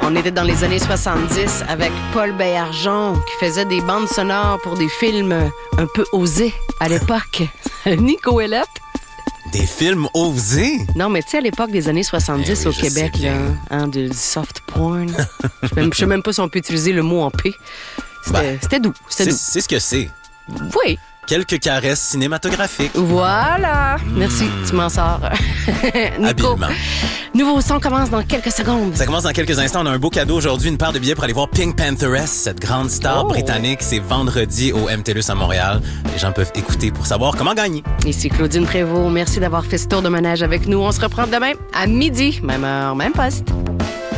On était dans les années 70 avec Paul Baillargeon qui faisait des bandes sonores pour des films un peu osés à l'époque. Nico Ouellette. Des films osés? Non, mais tu sais, à l'époque des années 70 au Québec, là, hein, du soft porn. Je sais même pas si on peut utiliser le mot en P. C'était doux. C'était doux. C'est ce que c'est. Oui. Quelques caresses cinématographiques. Voilà. Merci, tu m'en sors. Nico, habilement. Nouveau son commence dans quelques secondes. Ça commence dans quelques instants. On a un beau cadeau aujourd'hui, une paire de billets pour aller voir Pink Pantheress, cette grande star britannique. C'est vendredi au MTLUS à Montréal. Les gens peuvent écouter pour savoir comment gagner. Ici Claudine Prévost. Merci d'avoir fait ce tour de manège avec nous. On se reprend demain à midi. Même heure, même poste.